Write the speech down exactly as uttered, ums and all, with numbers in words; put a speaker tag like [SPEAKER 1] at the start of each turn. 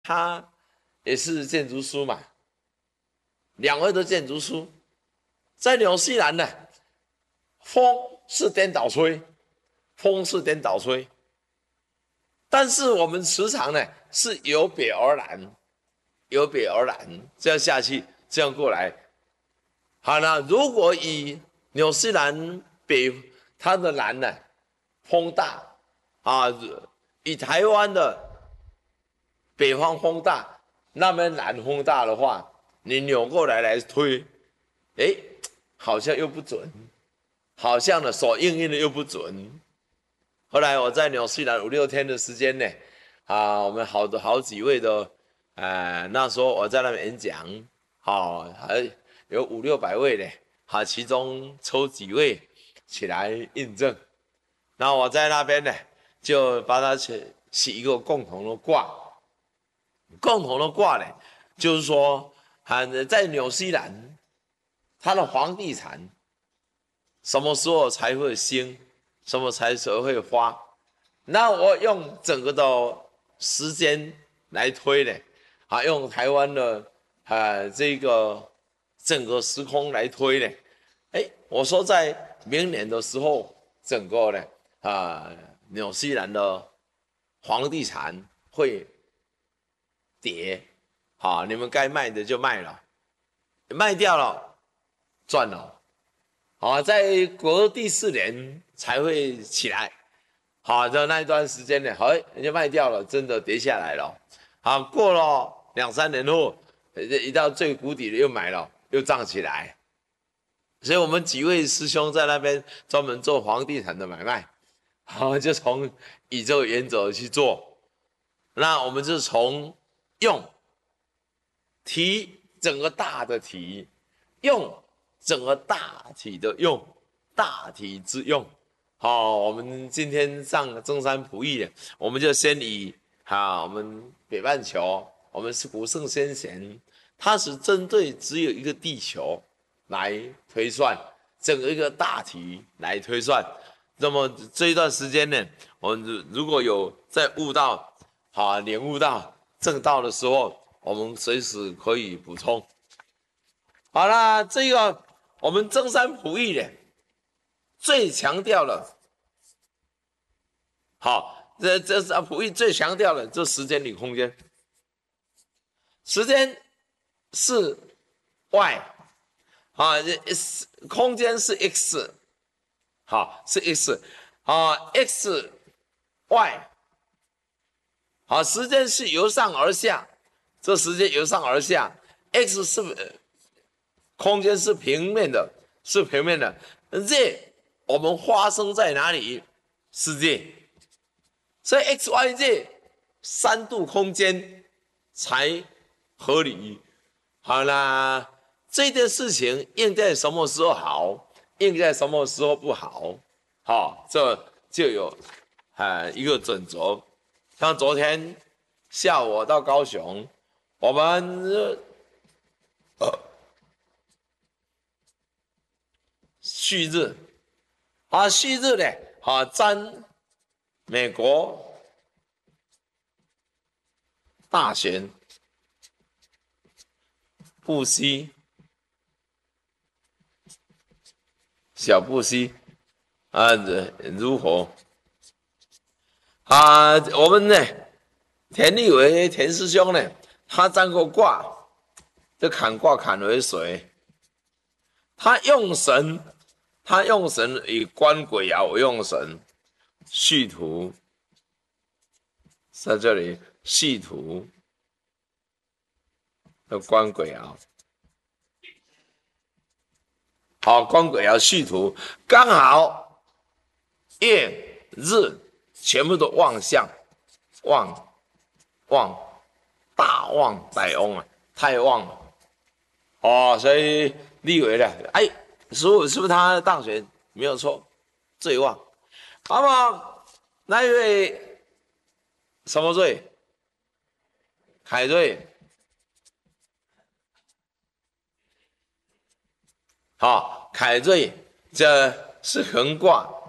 [SPEAKER 1] 他也是建筑师嘛，两位都建筑师，在纽西兰呢，风是颠倒吹，风是颠倒吹，但是我们磁场呢是由北而南，由北而南，这样下去，这样过来。好了，如果以纽西兰北它的南呢，风大啊，以台湾的北方风大，那边南风大的话，你扭过来来推，哎，好像又不准，好像呢手硬硬的又不准。后来我在纽西兰五六天的时间呢，啊，我们好多好几位的，呃，那时候我在那边演讲，好、哦，还有五六百位呢，好，其中抽几位起来印证。那我在那边呢，就把它起起一个共同的卦，共同的卦呢，就是说，啊，在纽西兰，它的房地产什么时候才会兴，什么才会花？那我用整个的时间来推呢，啊，用台湾的啊这个整个时空来推呢，哎，我说在明年的时候，整个呢啊纽西兰的房地产会跌，好，你们该卖的就卖了，卖掉了赚了。好，在国第四年才会起来，好的那一段时间呢，好，人家卖掉了，真的跌下来了。好，过了两三年后，一到最谷底了又买了，又涨起来。所以我们几位师兄在那边专门做房地产的买卖，好，就从宇宙原则去做。那我们就从用提整个大的题，用整个大体的用，大体之用。好，我们今天上中山普义，我们就先以哈我们北半球，我们是古圣先贤，它是针对只有一个地球来推算，整个一个大体来推算。那么这一段时间呢，我们如果有在悟到，好领悟到正道的时候，我们随时可以补充。好啦，这个我们中山普义呢，最强调了，好，这这是普义最强调的，这时间与空间。时间是 y， 啊，空间是 x， 好，是 x， 啊 x y， 好，时间是由上而下，这时间由上而下 ，x 是空间是平面的，是平面的 ，z 我们发生在哪里？世界，所以 x y z 三度空间才合理。好啦，这件事情应在什么时候好，应在什么时候不好，好，这就有啊一个准则。像昨天下午我到高雄，我们呃旭日啊，旭日呢啊占美国大选布希小布希啊如何啊？我们呢，田立伟田师兄呢，他占过卦，这坎卦坎为水，他用神，他用神以官鬼爻用神，戌土在这里，戌土的官鬼爻。好，官鬼爻戌土刚好月日全部都旺相，旺旺大旺大旺啊，太旺了哦，所以立为了，哎，师傅是不是他的大选没有错，最旺？那么那一位什么罪？凯瑞，好，凯瑞这是横卦。